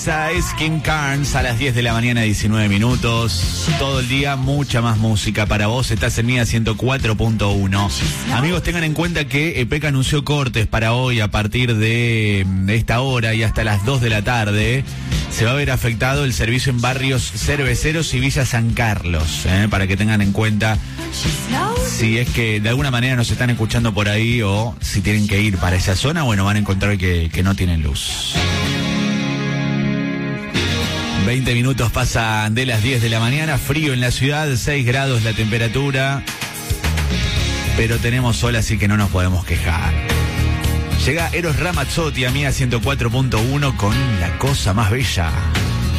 Esa es Kim Carnes a las 10 de la mañana, 19 minutos. Todo el día, mucha más música para vos. Estás en Mía 104.1. Amigos, tengan en cuenta que EPEC anunció cortes para hoy a partir de esta hora y hasta las 2 de la tarde. Se va a ver afectado el servicio en barrios cerveceros y Villa San Carlos, para que tengan en cuenta si es que de alguna manera nos están escuchando por ahí o si tienen que ir para esa zona. Bueno, van a encontrar que no tienen luz. 20 minutos pasan de las 10 de la mañana, frío en la ciudad, 6 grados la temperatura, pero tenemos sol, así que no nos podemos quejar. Llega Eros Ramazzotti a Mía 104.1 con La Cosa Más Bella.